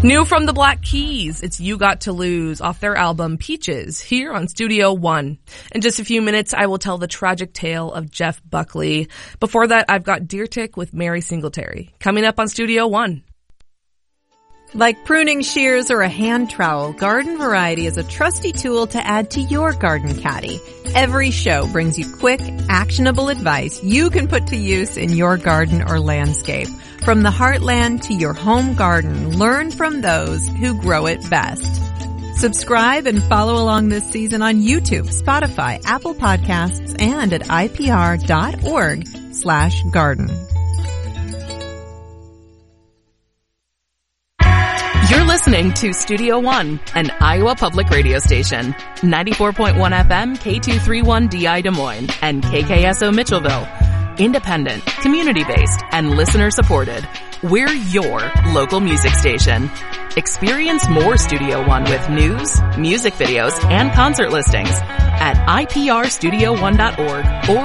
New from the Black Keys, it's You Got to Lose off their album Peaches here on Studio One. In just a few minutes, I will tell the tragic tale of Jeff Buckley. Before that, I've got Deer Tick with Mary Singletary coming up on Studio One. Like pruning shears or a hand trowel, Garden Variety is a trusty tool to add to your garden caddy. Every show brings you quick, actionable advice you can put to use in your garden or landscape. From the heartland to your home garden, learn from those who grow it best. Subscribe and follow along this season on YouTube, Spotify, Apple Podcasts, and at ipr.org/garden. You're listening to Studio One, an Iowa public radio station. 94.1 FM, K231DI Des Moines, and KKSO Mitchellville. Independent, community-based, and listener-supported. We're your local music station. Experience more Studio One with news, music videos, and concert listings at iprstudio1.org or